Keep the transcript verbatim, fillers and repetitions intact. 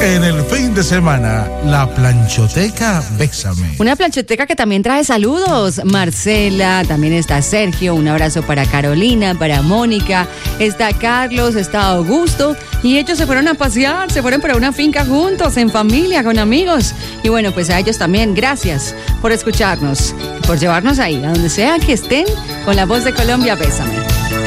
En el fin de semana, la planchoteca Bésame. Una planchoteca que también trae saludos. Marcela, también está Sergio, un abrazo para Carolina, para Mónica, está Carlos, está Augusto, y ellos se fueron a pasear, se fueron para una finca juntos, en familia, con amigos. Y bueno, pues a ellos también, gracias por escucharnos, por llevarnos ahí, a donde sea que estén, con la voz de Colombia, Bésame.